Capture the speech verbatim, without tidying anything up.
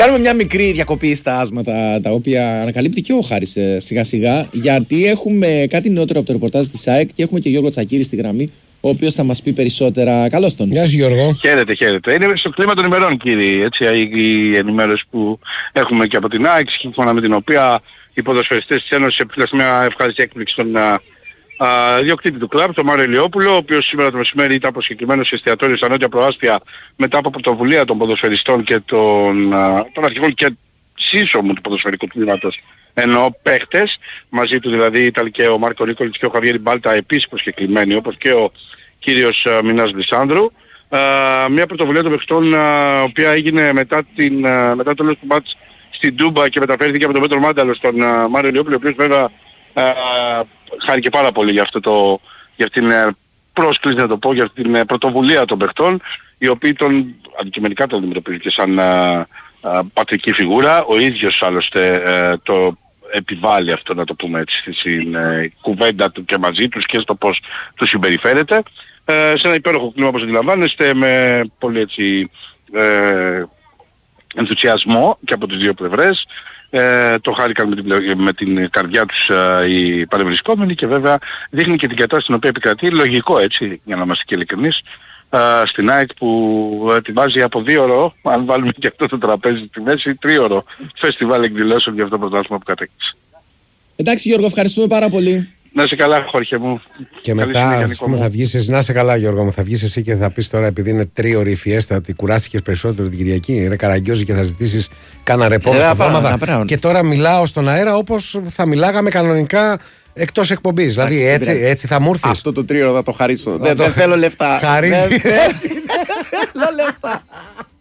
Κάνουμε μια μικρή διακοπή στα άσματα, τα οποία ανακαλύπτει και ο Χάρης σιγά σιγά, γιατί έχουμε κάτι νεότερο από το ρεπορτάζ της ΑΕΚ και έχουμε και Γιώργο Τσακίρη στη γραμμή, ο οποίος θα μας πει περισσότερα. Καλώς τον. Γεια σου Γιώργο. Χαίρετε, χαίρετε. Είναι στο κλίμα των ημερών, κύριε. Έτσι, η ενημέρωση που έχουμε και από την ΑΕΚ, σύμφωνα με την οποία οι ποδοσφαιριστές της Ένωσης επιφυλάσσουν μια ευχάριστη έκπληξη στον διοκτήτη του κλαμπ, τον Μάριο Ηλιόπουλο, ο οποίος σήμερα το μεσημέρι ήταν προσκεκλημένος σε εστιατόριο στα νότια προάστια μετά από πρωτοβουλία των ποδοσφαιριστών και των, των αρχηγών και σύσσωμου του ποδοσφαιρικού τμήματος, ενώ παίχτες, μαζί του δηλαδή ήταν και ο Μάρκο Νίκολιτς και ο Χαβιέρη Μπάλτα επίσης προσκεκλημένοι, όπως και ο κύριος Μινάς Λισάνδρου. Uh, μια πρωτοβουλία των παιχτών, η uh, οποία έγινε μετά, την, uh, μετά το τέλος του μάτς στην Τούμπα και μεταφέρθηκε από τον Πέτρο Μάνταλο στον uh, Μάριο Ηλιόπουλο, ο οποίος βέβαια uh, χάρηκε πάρα πολύ για, αυτό το, για την uh, πρόσκληση, να το πω, για την uh, πρωτοβουλία των παιχτών, οι οποίοι τον αντικειμενικά τον αντιμετωπίζουν και σαν uh, uh, πατρική φιγούρα. Ο ίδιος άλλωστε uh, το επιβάλλει αυτό, να το πούμε έτσι, στην uh, κουβέντα του και μαζί τους και στο πώς του συμπεριφέρεται. Ε, σε ένα υπέροχο κλίμα, όπως αντιλαμβάνεστε, με πολύ έτσι ε, ενθουσιασμό και από τις δύο πλευρές. Ε, το χάρηκαν με την, με την καρδιά τους ε, οι παρευρισκόμενοι και βέβαια δείχνει και την κατάσταση στην οποία επικρατεί, λογικό έτσι, για να είμαστε και ειλικρινείς, ε, στην ΑΕΚ που ετοιμάζει από δύο ώρο, αν βάλουμε και αυτό το τραπέζι στη μέση, τρίωρο φεστιβάλ εκδηλώσεων για αυτό το πρωτάθλημα που κατέκτησε. Εντάξει Γιώργο, ευχαριστούμε πάρα πολύ. Να είσαι καλά, Χόρχε μου. Και μετά, ας πούμε, θα βγεις εσύ. Να είσαι καλά, Γιώργο μου. Θα βγεις εσύ και θα πεις τώρα, επειδή είναι τρίωρη η φιέστα, ότι κουράστηκες περισσότερο την Κυριακή. Ρε Καραγκιόζη, και θα ζητήσεις κάνα ρεπό στα θέματα. Και τώρα μιλάω στον αέρα όπως θα μιλάγαμε κανονικά εκτός εκπομπής. Δηλαδή έτσι, έτσι θα μου έρθεις. Αυτό το τρίωρο θα το χαρίσω. Δεν θέλω λεφτά. Χαρίζει. Δεν θέλω λεφτά.